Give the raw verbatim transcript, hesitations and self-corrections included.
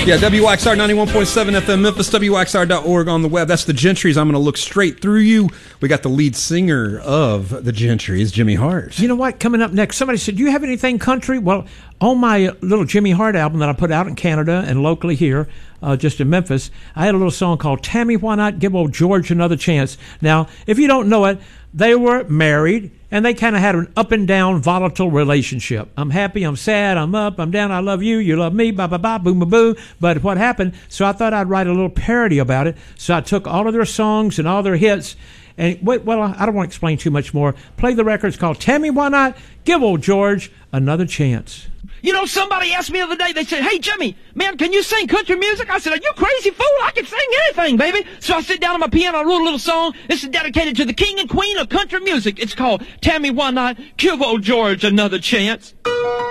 Yeah, W Y X R ninety-one point seven F M Memphis, W Y X R dot org on the web. That's the Gentrys. I'm going to look straight through you. We got the lead singer of the Gentrys, Jimmy Hart. You know what? Coming up next, somebody said, do you have anything country? Well, on my little Jimmy Hart album that I put out in Canada and locally here, uh, just in Memphis, I had a little song called Tammy, Why Not Give Old George Another Chance. Now, if you don't know it, they were married, and they kind of had an up and down, volatile relationship. I'm happy, I'm sad, I'm up, I'm down, I love you, you love me, ba ba ba, boom ba boo. But what happened? So I thought I'd write a little parody about it. So I took all of their songs and all their hits, and wait, well, I don't want to explain too much more. Play the record. It's called Tammy, Why Not Give Old George Another Chance. You know, somebody asked me the other day, they said, hey, Jimmy, man, can you sing country music? I said, are you crazy fool? I can sing anything, baby. So I sit down on my piano, I wrote a little song. This is dedicated to the king and queen of country music. It's called Tammy, Why Not Give Old George Another Chance.